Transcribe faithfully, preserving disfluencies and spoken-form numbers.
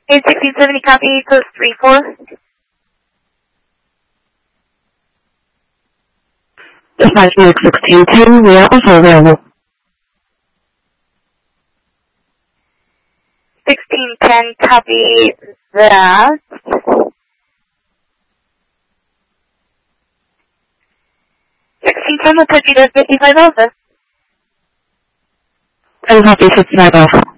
eight sixteen seventy, copy, post three four. Dispatch Nuke sixteen ten, we are also available. sixteen ten, copy that. sixteen ten, we'll put you to fifty-five Alpha. ten copy fifty-five Alpha.